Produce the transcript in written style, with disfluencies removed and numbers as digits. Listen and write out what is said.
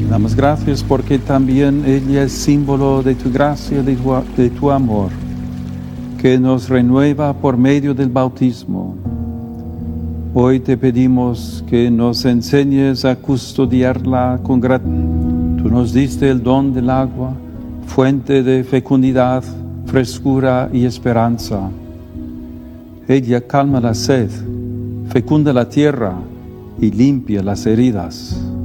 Damos gracias porque también ella es símbolo de tu gracia, de tu amor, que nos renueva por medio del bautismo. Hoy te pedimos que nos enseñes a custodiarla con gratitud. Tú nos diste el don del agua, fuente de fecundidad, frescura y esperanza. Ella calma la sed, fecunda la tierra y limpia las heridas.